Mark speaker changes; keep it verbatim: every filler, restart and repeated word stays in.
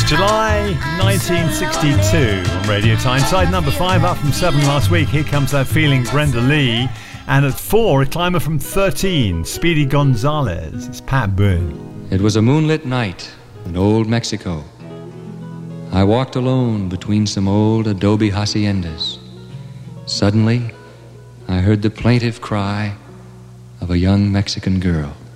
Speaker 1: July nineteen sixty-two on Radio Tyneside. Number five, up from seven last week. Here Comes That Feeling, Brenda Lee. And at four, a climber from thirteen, Speedy Gonzalez. It's Pat Boone.
Speaker 2: It was a moonlit night in old Mexico. I walked alone between some old adobe haciendas. Suddenly, I heard the plaintive cry of a young Mexican girl.